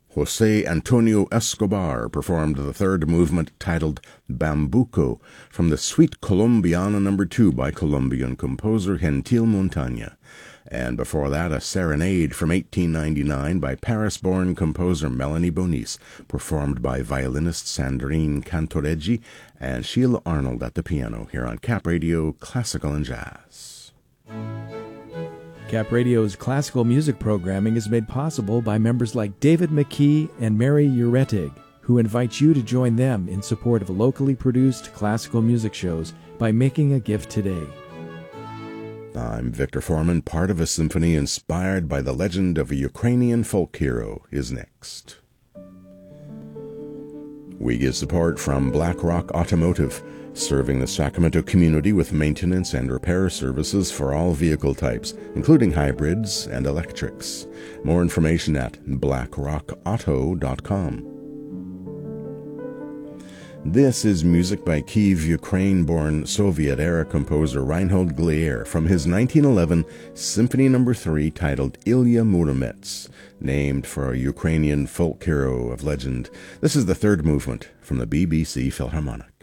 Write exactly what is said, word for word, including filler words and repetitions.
Jose Antonio Escobar performed the third movement titled Bambuco from the Suite Colombiana number two by Colombian composer Gentil Montaña. And before that, a serenade from eighteen ninety-nine by Paris-born composer Melanie Bonis, performed by violinist Sandrine Cantoreggi and Sheila Arnold at the piano, here on Cap Radio Classical and Jazz. Cap Radio's classical music programming is made possible by members like David McKee and Mary Uretig, who invite you to join them in support of locally produced classical music shows by making a gift today. I'm Victor Foreman. Part of a symphony inspired by the legend of a Ukrainian folk hero is next. We get support from Black Rock Automotive, serving the Sacramento community with maintenance and repair services for all vehicle types, including hybrids and electrics. More information at black rock auto dot com. This is music by Kyiv, Ukraine-born Soviet-era composer Reinhold Glier from his nineteen eleven Symphony Number three titled Ilya Muromets, named for a Ukrainian folk hero of legend. This is the third movement from the B B C Philharmonic.